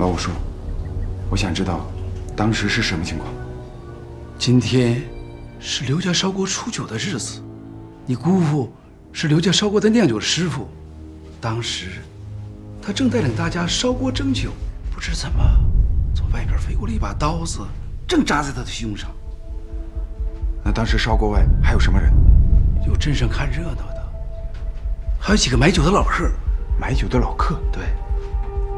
我说，我想知道当时是什么情况。 今天是刘家烧锅初九的日子，你姑父是刘家烧锅的酿酒师傅，当时他正带领大家烧锅蒸酒，不知怎么从外边飞过了一把刀子，正扎在他的胸上。 那当时烧锅外还有什么人？ 有镇上看热闹的，还有几个买酒的老客。 买酒的老客？ 对。